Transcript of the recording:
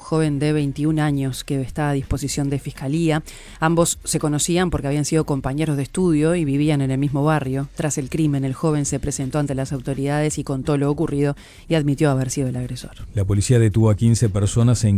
joven de 21 años que está a disposición de Fiscalía. Ambos se conocían porque habían sido compañeros de estudio y vivían en el mismo barrio. Tras el crimen, el joven se presentó ante las autoridades y contó lo ocurrido y admitió haber sido el agresor. La policía detuvo a 15 personas en